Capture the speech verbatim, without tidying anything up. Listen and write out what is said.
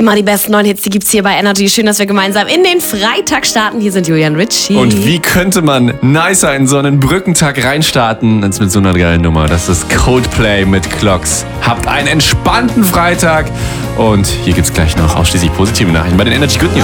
Immer die besten neuen Hits, die gibt's hier bei Energy. Schön, dass wir gemeinsam in den Freitag starten. Hier sind Julian Ritchie. Und wie könnte man nicer in so einen Brückentag reinstarten als mit so einer geilen Nummer? Das ist Coldplay mit Clocks. Habt einen entspannten Freitag und hier gibt's gleich noch ausschließlich positive Nachrichten bei den Energy Good News.